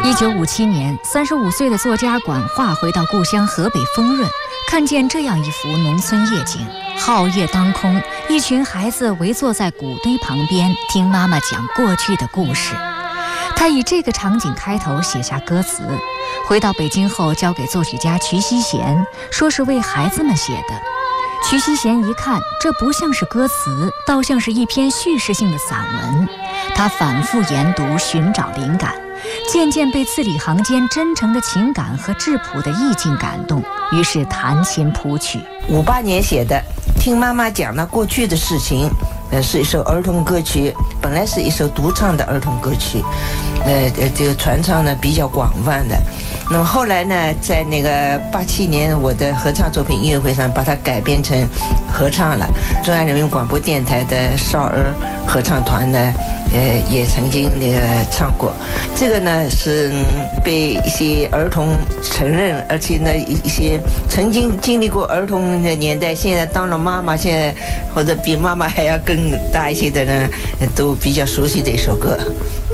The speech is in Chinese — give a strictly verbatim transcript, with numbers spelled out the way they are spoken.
一九五七年，三十五岁的作家管化回到故乡河北丰润，看见这样一幅农村夜景：皓月当空，一群孩子围坐在谷堆旁边，听妈妈讲过去的故事。他以这个场景开头写下歌词，回到北京后交给作曲家瞿希贤，说是为孩子们写的。瞿希贤一看，这不像是歌词，倒像是一篇叙事性的散文。他反复研读，寻找灵感，渐渐被字里行间真诚的情感和质朴的意境感动，于是弹琴谱曲。 五八年写的，听妈妈讲了过去的事情，呃，是一首儿童歌曲，本来是一首独唱的儿童歌曲，呃，这个传唱呢比较广泛的。那么后来呢，在那个八七年我的合唱作品音乐会上，把它改编成合唱了。中央人民广播电台的少儿合唱团呢，呃，也曾经那个唱过。这个呢是被一些儿童承认，而且呢一些曾经经历过儿童的年代，现在当了妈妈，现在或者比妈妈还要更大一些的人，都比较熟悉的一首歌。